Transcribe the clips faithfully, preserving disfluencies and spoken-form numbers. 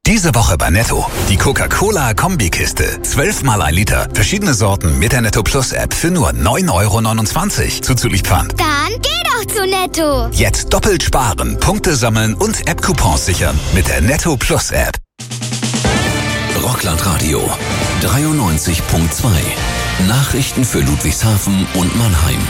Diese Woche bei Netto. Die Coca-Cola-Kombikiste. zwölf mal ein Liter. Verschiedene Sorten mit der Netto Plus App für nur neun Euro neunundzwanzig. Zuzüglich Pfand. Dann geh doch zu Netto. Jetzt doppelt sparen, Punkte sammeln und App-Coupons sichern mit der Netto Plus App. Rockland-Radio dreiundneunzig Komma zwei. Nachrichten für Ludwigshafen und Mannheim.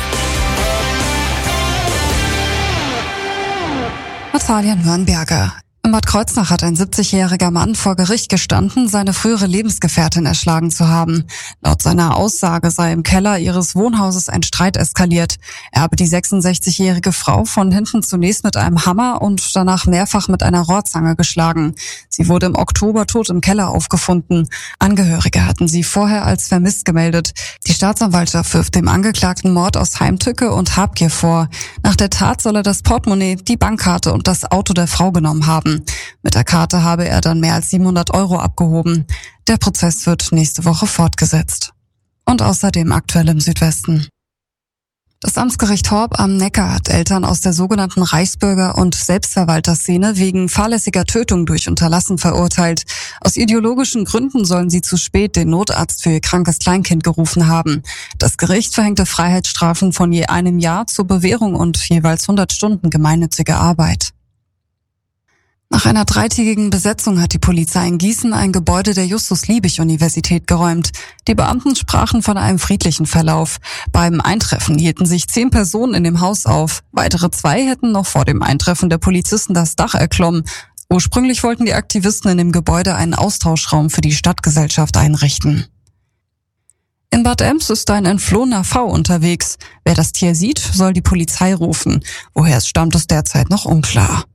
Natalia Nürnberger. In Bad Kreuznach hat ein siebzigjähriger Mann vor Gericht gestanden, seine frühere Lebensgefährtin erschlagen zu haben. Laut seiner Aussage sei im Keller ihres Wohnhauses ein Streit eskaliert. Er habe die sechsundsechzigjährige Frau von hinten zunächst mit einem Hammer und danach mehrfach mit einer Rohrzange geschlagen. Sie wurde im Oktober tot im Keller aufgefunden. Angehörige hatten sie vorher als vermisst gemeldet. Die Staatsanwaltschaft wirft dem Angeklagten Mord aus Heimtücke und Habgier vor. Nach der Tat soll er das Portemonnaie, die Bankkarte und das Auto der Frau genommen haben. Mit der Karte habe er dann mehr als siebenhundert Euro abgehoben. Der Prozess wird nächste Woche fortgesetzt. Und außerdem aktuell im Südwesten. Das Amtsgericht Horb am Neckar hat Eltern aus der sogenannten Reichsbürger- und Selbstverwalterszene wegen fahrlässiger Tötung durch Unterlassen verurteilt. Aus ideologischen Gründen sollen sie zu spät den Notarzt für ihr krankes Kleinkind gerufen haben. Das Gericht verhängte Freiheitsstrafen von je einem Jahr zur Bewährung und jeweils hundert Stunden gemeinnützige Arbeit. Nach einer dreitägigen Besetzung hat die Polizei in Gießen ein Gebäude der Justus-Liebig-Universität geräumt. Die Beamten sprachen von einem friedlichen Verlauf. Beim Eintreffen hielten sich zehn Personen in dem Haus auf. Weitere zwei hätten noch vor dem Eintreffen der Polizisten das Dach erklommen. Ursprünglich wollten die Aktivisten in dem Gebäude einen Austauschraum für die Stadtgesellschaft einrichten. In Bad Ems ist ein entflohener V unterwegs. Wer das Tier sieht, soll die Polizei rufen. Woher es stammt, ist derzeit noch unklar.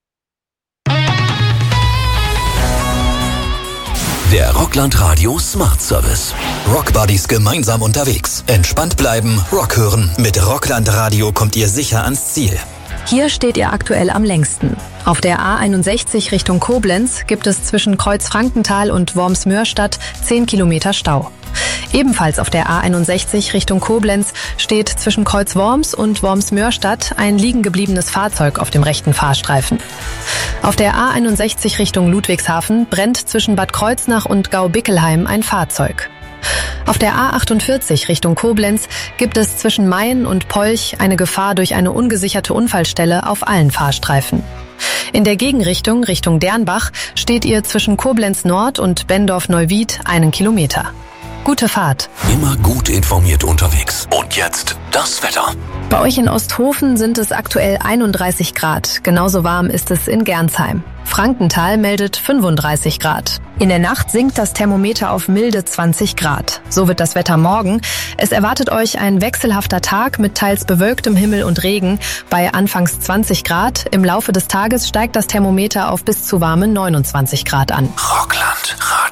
Der Rockland-Radio Smart Service. Rockbuddies gemeinsam unterwegs. Entspannt bleiben, Rock hören. Mit Rockland Radio kommt ihr sicher ans Ziel. Hier steht ihr aktuell am längsten. Auf der A einundsechzig Richtung Koblenz gibt es zwischen Kreuzfrankenthal und Worms-Mörstadt zehn Kilometer Stau. Ebenfalls auf der A einundsechzig Richtung Koblenz steht zwischen Kreuz-Worms und Worms-Mörstadt ein liegen gebliebenes Fahrzeug auf dem rechten Fahrstreifen. Auf der A einundsechzig Richtung Ludwigshafen brennt zwischen Bad Kreuznach und Gau-Bickelheim ein Fahrzeug. Auf der A achtundvierzig Richtung Koblenz gibt es zwischen Mayen und Polch eine Gefahr durch eine ungesicherte Unfallstelle auf allen Fahrstreifen. In der Gegenrichtung Richtung Dernbach steht ihr zwischen Koblenz Nord und Bendorf-Neuwied einen Kilometer. Gute Fahrt. Immer gut informiert unterwegs. Und jetzt das Wetter. Bei euch in Osthofen sind es aktuell einunddreißig Grad. Genauso warm ist es in Gernsheim. Frankenthal meldet fünfunddreißig Grad. In der Nacht sinkt das Thermometer auf milde zwanzig Grad. So wird das Wetter morgen. Es erwartet euch ein wechselhafter Tag mit teils bewölktem Himmel und Regen bei anfangs zwanzig Grad. Im Laufe des Tages steigt das Thermometer auf bis zu warme neunundzwanzig Grad an. Rockland Radio.